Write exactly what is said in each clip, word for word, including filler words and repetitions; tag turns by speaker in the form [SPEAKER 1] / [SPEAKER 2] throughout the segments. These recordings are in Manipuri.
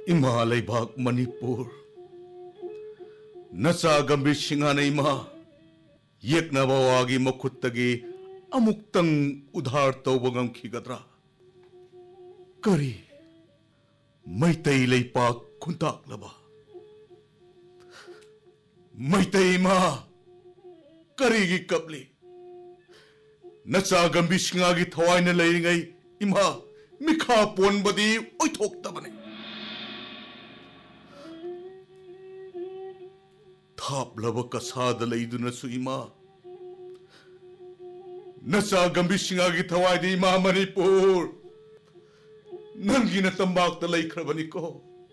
[SPEAKER 1] इमा लेबाक मणिपुर नचा गंभीर सिंहाना इमा येकनबा वागी मखुत्तगी अमुक्तंग उधार तौबा ngамखिगद्रा करी मैतै लेपाक खुंताक्लबा मैतै इमा करीगी कपली नचा गंभीर सिंहागी थवाइना लेरिङै इमा मिखा पोनबदी ओइथोक्तबने थापलबा कसादा लैदुनसु इमा नचा गंभीर सिंहागी थवाइदि इमा मणिपुर नंगिना तंबाकता लैख्रबनिको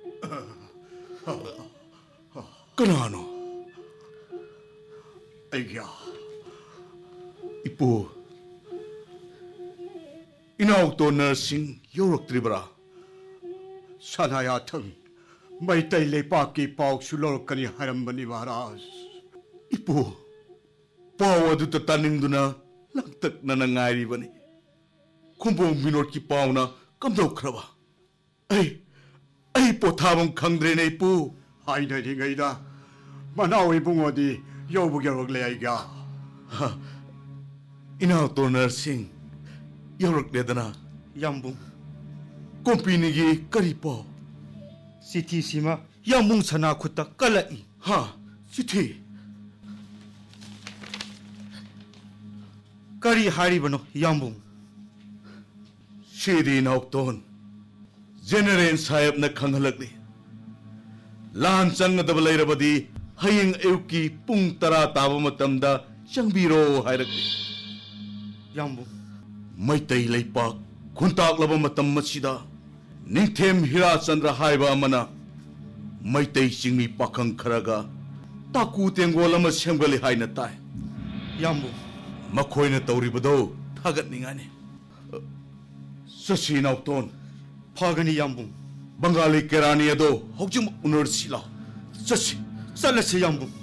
[SPEAKER 1] कनानो अय्या इपु इनाउतो नर्सिंग योरक्त्रिबरा
[SPEAKER 2] सनायाथंग मैतै लेपाकी पाउसु लोरकनी हरम्बनी महाराज
[SPEAKER 1] इपु पाउ अदुता तानिंगदुना लंगतकना ngairibani खुंबों मिनोट की पाउना कमदौख्रबा ऐ ऐ पोथाबम खंद्रेने इपु
[SPEAKER 2] हाइनरिङैदा मनाउ इबुङोदि यौबु यौरक्ले आइगा
[SPEAKER 1] इनाउतो नर्सिंग योरक्लेदना
[SPEAKER 3] याम्बुंग
[SPEAKER 1] कोम्पिनीगी करी पाउ
[SPEAKER 3] सिथी सिमा याम्बुंग सना खुत्ता कलाई
[SPEAKER 1] हा सिथी
[SPEAKER 3] करी हारिबनो याम्बुंग
[SPEAKER 1] शेदी नौक्तोन जेनरेल साहेब न खंगलकली लान चंगदब लैरबदी हयिंग अयुकी पुंग तरा ताबा मतमदा चंगबिरो हायरकली
[SPEAKER 3] याम्बुंग
[SPEAKER 1] मैतै लेपाक खुंताक्लबा मतम मसिदा निंथेम हिराचंद्र हाइबा अमना मैतै सिंगमी पाखंग खरगा ताकू तेंगोल अमा सेमगली हाइना ताय
[SPEAKER 3] याम्बुंग
[SPEAKER 1] मखोइना तौरिबदो थागतनिंगाने ससी नौक्तोन
[SPEAKER 3] फागनी याम्बुंग
[SPEAKER 1] बंगाली केरानी अदो हौजिम उनरसिला ससी
[SPEAKER 3] चलसे याम्बुंग